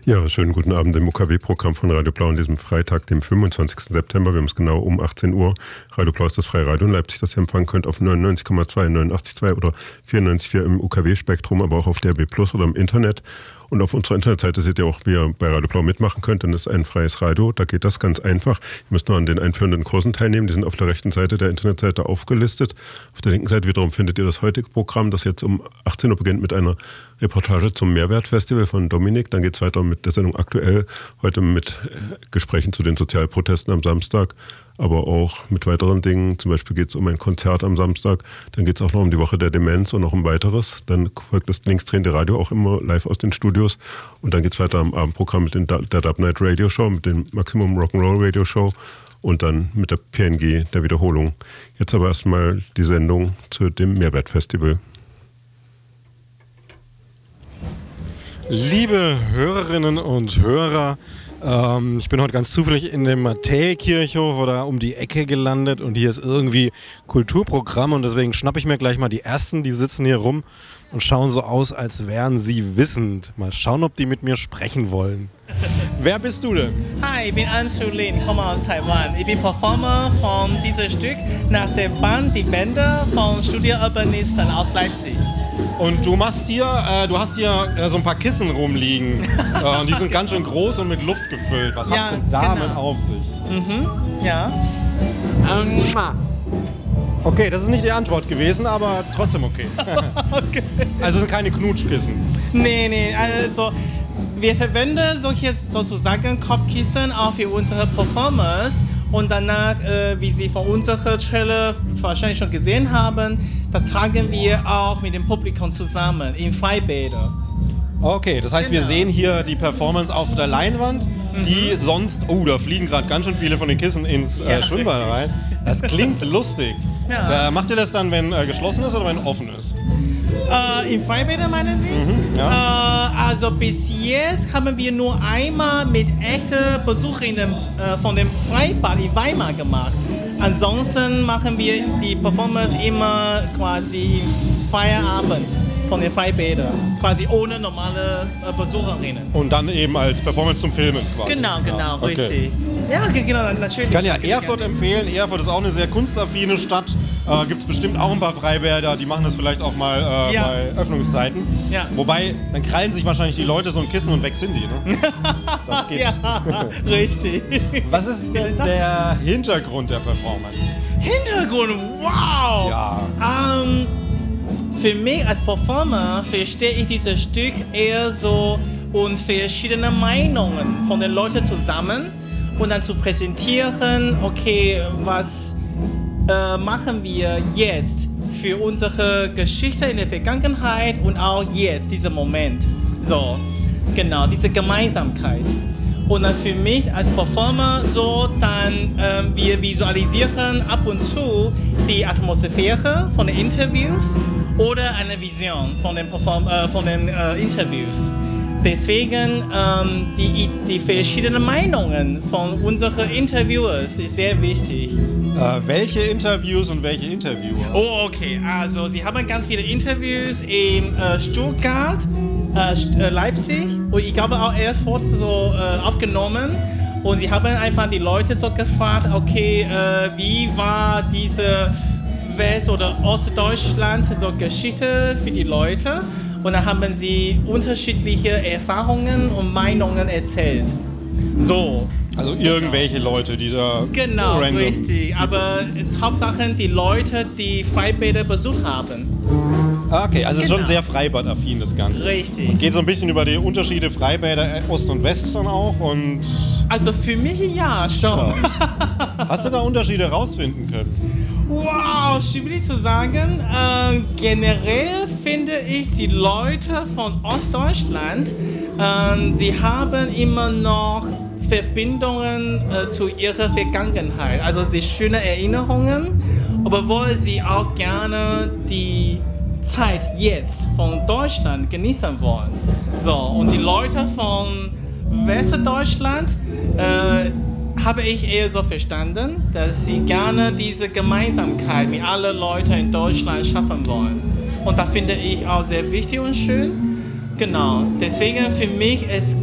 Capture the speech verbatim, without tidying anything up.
Ja, schönen guten Abend im U K W-Programm von Radio Blau an diesem Freitag, dem fünfundzwanzigsten September. Wir haben es genau um achtzehn Uhr. Radio Blau ist das freie Radio in Leipzig, das ihr empfangen könnt auf neunundneunzig Komma zwei, neunundachtzig Komma zwei oder vierundneunzig Komma vier im U K W-Spektrum, aber auch auf D A B Plus oder im Internet. Und auf unserer Internetseite seht ihr auch, wie ihr bei Radio Blau mitmachen könnt, denn es ist ein freies Radio. Da geht das ganz einfach. Ihr müsst nur an den einführenden Kursen teilnehmen. Die sind auf der rechten Seite der Internetseite aufgelistet. Auf der linken Seite wiederum findet ihr das heutige Programm, das jetzt um achtzehn Uhr beginnt mit einer Reportage zum Mehrwertfestival von Dominik. Dann geht es weiter mit der Sendung Aktuell, heute mit Gesprächen zu den Sozialprotesten am Samstag, aber auch mit weiteren Dingen. Zum Beispiel geht es um ein Konzert am Samstag. Dann geht es auch noch um die Woche der Demenz und noch um weiteres. Dann folgt das linksdrehende Radio auch immer live aus den Studios. Und dann geht es weiter am Abendprogramm mit den, der Dub Night Radio Show, mit dem Maximum Rock'n'Roll Radio Show und dann mit der P N G, der Wiederholung. Jetzt aber erstmal die Sendung zu dem Mehrwertfestival. Liebe Hörerinnen und Hörer, ähm, ich bin heute ganz zufällig in dem Matthäi-Kirchhof oder um die Ecke gelandet und hier ist irgendwie Kulturprogramm und deswegen schnappe ich mir gleich mal die Ersten, die sitzen hier rum und schauen so aus, als wären sie wissend. Mal schauen, ob die mit mir sprechen wollen. Wer bist du denn? Hi, ich bin Ansu Lin, komme aus Taiwan. Ich bin Performer von diesem Stück nach dem Band Die Bänder von Studio Urbanisten aus Leipzig. Und du machst hier, äh, du hast hier äh, so ein paar Kissen rumliegen. äh, und die sind ganz schön groß und mit Luft gefüllt. Was Ja, hat's denn damit genau. auf sich? Mhm, ja. Okay, das ist nicht die Antwort gewesen, aber trotzdem okay. Okay. Also es sind keine Knutschkissen. Nee, nee, also wir verwenden solche sozusagen Kopfkissen auch für unsere Performers und danach, äh, wie Sie von unserer Trailer wahrscheinlich schon gesehen haben, das tragen wir auch mit dem Publikum zusammen in Freibäder. Okay, das heißt, Genau. wir sehen hier die Performance auf der Leinwand, die sonst, oh, da fliegen gerade ganz schön viele von den Kissen ins äh, Ja, Schwimmbad richtig. rein. Das klingt lustig. Ja. Äh, macht ihr das dann, wenn äh, geschlossen ist oder wenn offen ist? Äh, Im Freibäder meinen Sie? Mhm, ja. Äh, also bis jetzt haben wir nur einmal mit echten Besucherinnen äh, von dem Freibad in Weimar gemacht. Ansonsten machen wir die Performance immer quasi im Feierabend von den Freibädern, quasi ohne normale äh, Besucherinnen. Und dann eben als Performance zum Filmen quasi. Genau, genau, Ja, okay. richtig. Ja, ge- genau, natürlich. Ich kann ja Erfurt empfehlen. Erfurt ist auch eine sehr kunstaffine Stadt. Äh, Gibt es bestimmt auch ein paar Freibäder, die machen das vielleicht auch mal äh, Ja. bei Öffnungszeiten. Ja. Wobei, dann krallen sich wahrscheinlich die Leute so ein Kissen und weg sind die. Ne? Das geht. Ja, richtig. Was ist denn der Hintergrund der Performance? Hintergrund, wow! Ja. Ähm, für mich als Performer verstehe ich dieses Stück eher so und verschiedene Meinungen von den Leuten zusammen und dann zu präsentieren, okay, was äh, machen wir jetzt für unsere Geschichte in der Vergangenheit und auch jetzt, diesen Moment. So, genau, diese Gemeinsamkeit. Und dann für mich als Performer so, dann ähm, wir visualisieren ab und zu die Atmosphäre von den Interviews oder eine Vision von den, Perform äh, von den äh, Interviews. Deswegen ähm, die, die verschiedenen Meinungen von unseren Interviewers ist sehr wichtig. Äh, welche Interviews und welche Interviewer? Oh, okay. Also, sie haben ganz viele Interviews in äh, Stuttgart, äh, St- äh, Leipzig und ich glaube auch Erfurt so äh, aufgenommen. Und sie haben einfach die Leute so gefragt, okay, äh, wie war diese West- oder Ostdeutschland so Geschichte für die Leute? Und dann haben sie unterschiedliche Erfahrungen und Meinungen erzählt. So. Also irgendwelche Leute, die da Genau, random... richtig. Aber es ist Hauptsache die Leute, die Freibäder besucht haben. Ah, okay, also es ist Genau. schon sehr freibadaffin, das Ganze. Richtig. Geht so ein bisschen über die Unterschiede Freibäder äh, Ost und West dann auch und... Also für mich ja, schon. Hast du da Unterschiede rausfinden können? Wow, schwierig zu sagen. Äh, generell finde ich die Leute von Ostdeutschland, äh, sie haben immer noch Verbindungen äh, zu ihrer Vergangenheit, also die schönen Erinnerungen, obwohl sie auch gerne die Zeit jetzt von Deutschland genießen wollen. So, und die Leute von Westdeutschland äh, habe ich eher so verstanden, dass sie gerne diese Gemeinsamkeit mit allen Leuten in Deutschland schaffen wollen. Und das finde ich auch sehr wichtig und schön. Genau, deswegen für mich ist